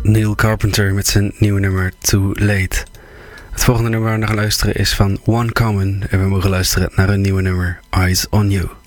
Neil Carpenter met zijn nieuwe nummer Too Late. Het volgende nummer waar we naar gaan luisteren is van One Common en we mogen luisteren naar hun nieuwe nummer Eyes on You.